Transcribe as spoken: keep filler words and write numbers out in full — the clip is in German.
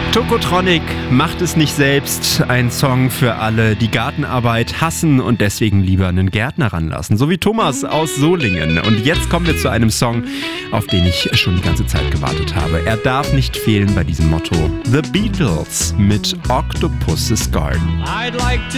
Tokotronic macht es nicht selbst. Ein Song für alle, die Gartenarbeit hassen und deswegen lieber einen Gärtner ranlassen. So wie Thomas aus Solingen. Und jetzt kommen wir zu einem Song, auf den ich schon die ganze Zeit gewartet habe. Er darf nicht fehlen bei diesem Motto. The Beatles mit Octopus's Garden. I'd like to